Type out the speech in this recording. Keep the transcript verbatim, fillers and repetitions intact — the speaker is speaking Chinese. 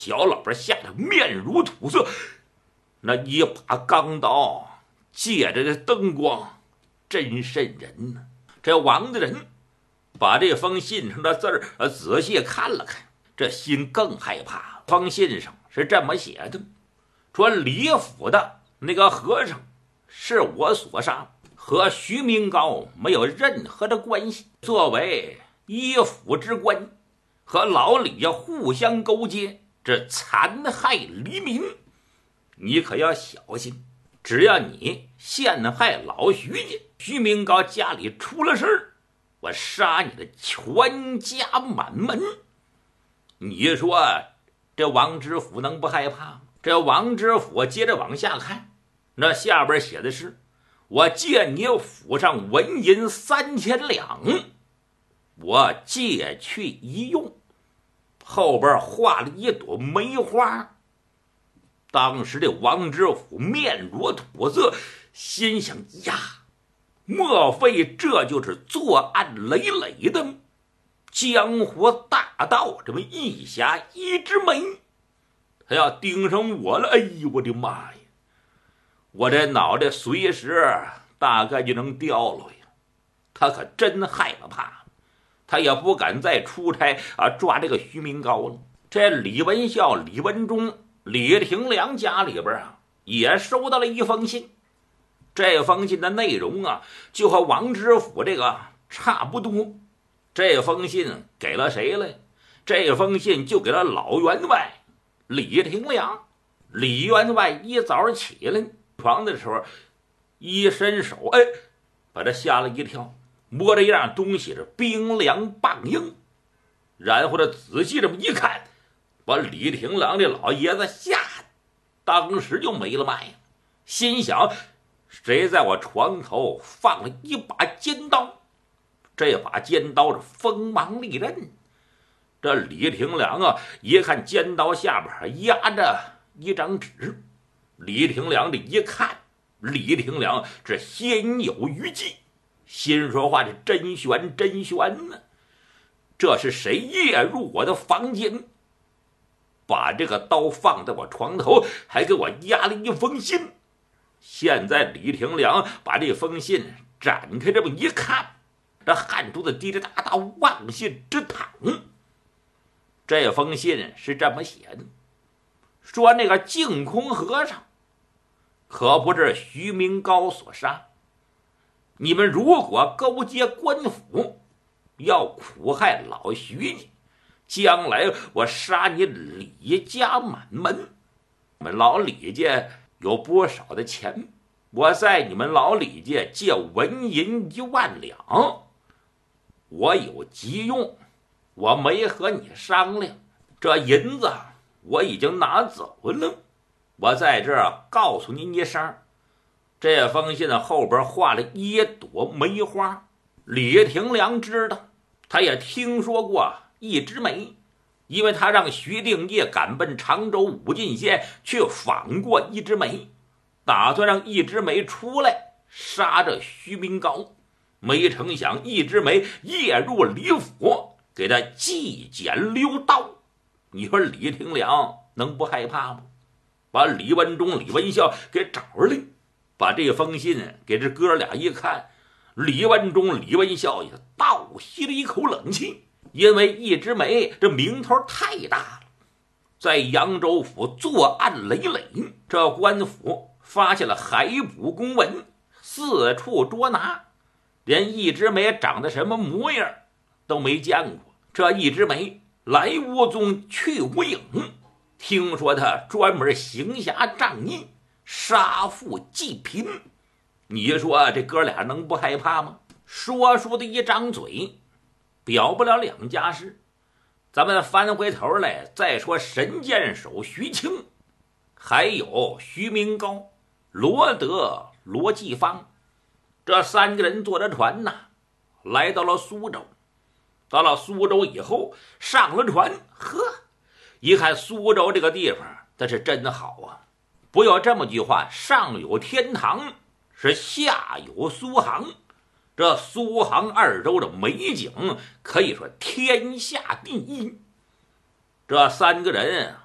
小老板吓得面如土色，那一把钢刀借着这灯光，真瘆人呢。这王大人把这封信上的字儿仔细看了看，这心更害怕。封信上是这么写的：说李府的那个和尚是我所杀，和徐明高没有任何的关系。作为一府之官，和老李家互相勾结，这残害黎民，你可要小心。只要你陷害老徐家，徐明高家里出了事儿，我杀你的全家满门。你说这王知府能不害怕吗？这王知府接着往下看，那下边写的是：我借你府上纹银三千两，我借去一用。后边画了一朵梅花。当时这王知府面如土色，心想呀，莫非这就是作案累累的江湖大盗这么一侠一枝梅？他要盯上我了，哎呦我的妈呀，我这脑袋随时大概就能掉了呀。他可真害了怕，他也不敢再出差啊抓这个徐明高了。这李文孝、李文忠、李廷良家里边啊也收到了一封信。这封信的内容啊就和王知府这个差不多。这封信给了谁了？这封信就给了老员外李廷良。李员外一早起来床的时候，一伸手，哎，把他吓了一跳，摸着一样东西是冰凉棒硬。然后他仔细这么一看，把李廷良这老爷子吓得当时就没了脉，心想谁在我床头放了一把尖刀？这把尖刀是锋芒利刃。这李廷良啊一看尖刀下边压着一张纸，李廷良这一看，李廷良这心有余悸，心说话这真悬真悬呢，这是谁夜入我的房间，把这个刀放在我床头，还给我压了一封信。现在李廷良把这封信展开这么一看，这汗珠子滴滴答答往下直淌。这封信是这么写的：说那个净空和尚可不是徐明高所杀，你们如果勾结官府，要苦害老徐家，将来我杀你李家满门。我们老李家有不少的钱，我在你们老李家借纹银一万两，我有急用，我没和你商量，这银子我已经拿走了。我在这儿告诉您一声，这封信的后边画了一朵梅花。李廷良知道，他也听说过一枝梅，因为他让徐定业赶奔常州武进县去访过一枝梅，打算让一枝梅出来杀这徐明高。没成想一枝梅夜入李府，给他祭剪溜刀。你说李廷良能不害怕吗？把李文忠、李文孝给找来，把这封信给这哥俩一看，李文忠、李文孝也倒吸了一口冷气，因为一枝梅这名头太大了，在扬州府作案累累，这官府发现了海捕公文，四处捉拿，连一枝梅长得什么模样都没见过。这一枝梅来无踪去无影，听说他专门行侠仗义，杀富济贫。你说这哥俩能不害怕吗？说书的一张嘴表不了两家事。咱们翻回头来再说神箭手徐庆，还有徐明高、罗德、罗继芳，这三个人坐着船呐，来到了苏州。到了苏州以后，上了船，呵，一看苏州这个地方，那是真好啊！不要这么句话，上有天堂，是下有苏杭。这苏杭二州的美景可以说天下第一。这三个人